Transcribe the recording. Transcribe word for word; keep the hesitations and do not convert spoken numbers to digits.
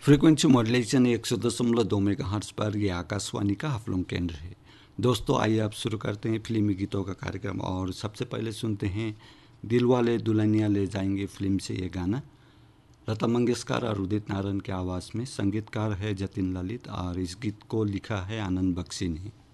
Frequency modulation एक सौ दशमलव दो मेगा हर्ट्ज पर यह आकाशवाणी का हाफलोंग केंद्र है। दोस्तों, आइए आप शुरू करते हैं फिल्मी गीतों का कार्यक्रम। और सबसे पहले सुनते हैं दिलवाले दुल्हनिया ले जाएंगे फिल्म से ये गाना। लता मंगेशकर और उदित नारायण के आवाज़ में, संगीतकार है जतिन ललित और इस गीत को लिखा है आनंद बख्शी ने।